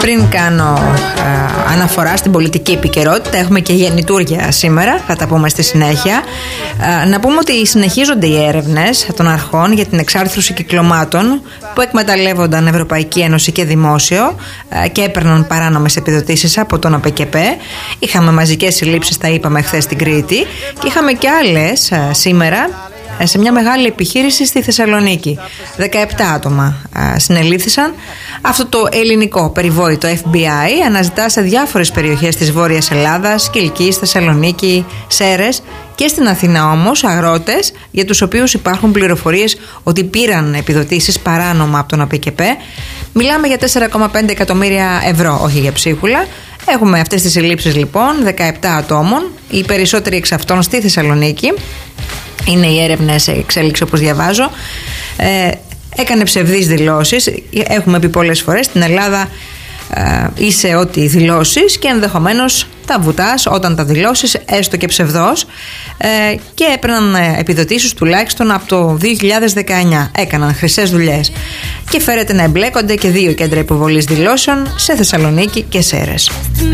Πριν κάνω αναφορά στην πολιτική επικαιρότητα, έχουμε και γεννητούρια σήμερα, θα τα πούμε στη συνέχεια. Να πούμε ότι συνεχίζονται οι έρευνες των αρχών για την εξάρθρωση κυκλωμάτων που εκμεταλλεύονταν Ευρωπαϊκή Ένωση και Δημόσιο και έπαιρναν παράνομες επιδοτήσεις από τον ΑΠΚΕΠΕ. Είχαμε μαζικές συλλήψεις, τα είπαμε χθες στην Κρήτη, και είχαμε και άλλες σήμερα σε μια μεγάλη επιχείρηση στη Θεσσαλονίκη. 17 άτομα συνελήφθησαν. Αυτό το ελληνικό περιβόητο FBI αναζητά σε διάφορες περιοχές της Βόρειας Ελλάδας, Κιλκής, Θεσσαλονίκη, Σέρρες και στην Αθήνα όμως αγρότες για τους οποίους υπάρχουν πληροφορίες ότι πήραν επιδοτήσεις παράνομα από τον ΑΠΚΕΠΕ. Μιλάμε για 4,5 εκατομμύρια ευρώ, όχι για ψίχουλα. Έχουμε αυτές τις συλλήψεις λοιπόν, 17 ατόμων, οι περισσότεροι εξ αυτών στη Θεσσαλονίκη. Είναι οι έρευνες σε εξέλιξη, όπως διαβάζω. Έκανε ψευδείς δηλώσεις. Έχουμε πει πολλές φορές, στην Ελλάδα είσαι ό,τι δηλώσεις και ενδεχομένως τα βουτάς όταν τα δηλώσεις, έστω και ψευδός, και έπαιρναν επιδοτήσεις τουλάχιστον από το 2019. Έκαναν χρυσές δουλειές και φέρεται να εμπλέκονται και 2 κέντρα υποβολής δηλώσεων σε Θεσσαλονίκη και Σέρρες.